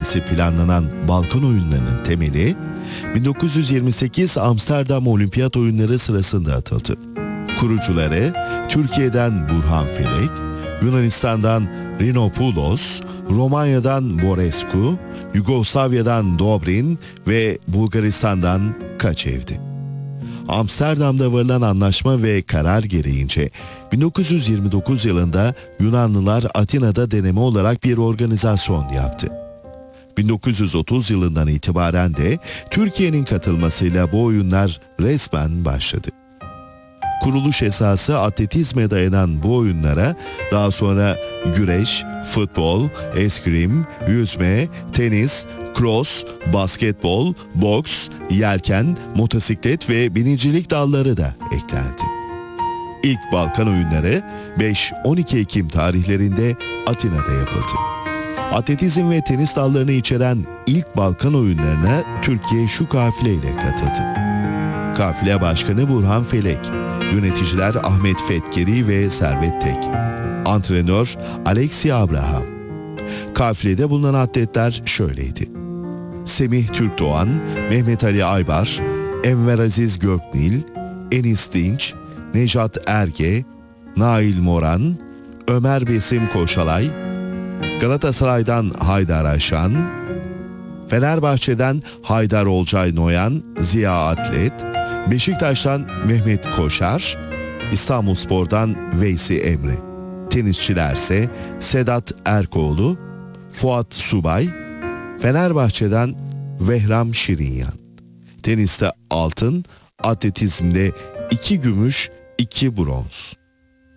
edilmesi planlanan Balkan oyunlarının temeli 1928 Amsterdam Olimpiyat Oyunları sırasında atıldı. Kurucuları Türkiye'den Burhan Felek, Yunanistan'dan Rinopoulos, Romanya'dan Borescu, Yugoslavya'dan Dobrin ve Bulgaristan'dan Kaçev'di. Amsterdam'da varılan anlaşma ve karar gereğince 1929 yılında Yunanlılar Atina'da deneme olarak bir organizasyon yaptı. 1930 yılından itibaren de Türkiye'nin katılmasıyla bu oyunlar resmen başladı. Kuruluş esası atletizme dayanan bu oyunlara daha sonra güreş, futbol, eskrim, yüzme, tenis, cross, basketbol, boks, yelken, motosiklet ve binicilik dalları da eklendi. İlk Balkan oyunları 5-12 Ekim tarihlerinde Atina'da yapıldı. Atletizm ve tenis dallarını içeren ilk Balkan oyunlarına Türkiye şu kafileyle katıldı. Kafile Başkanı Burhan Felek, yöneticiler Ahmet Fetkeri ve Servet Tek, antrenör Alexi Abraham. Kafilede bulunan atletler şöyleydi: Semih Türkdoğan, Mehmet Ali Aybar, Enver Aziz Göknil, Enis Dinç, Nejat Erge, Nail Moran, Ömer Besim Koşalay, Galatasaray'dan Haydar Aşan, Fenerbahçe'den Haydar Olcay Noyan, Ziya Atlet, Beşiktaş'tan Mehmet Koşar, İstanbulspor'dan Veysi Emre. Tenisçilerse Sedat Erkoğlu, Fuat Subay, Fenerbahçe'den Vehram Şirinyan. Teniste altın, atletizmde 2 gümüş, 2 bronz.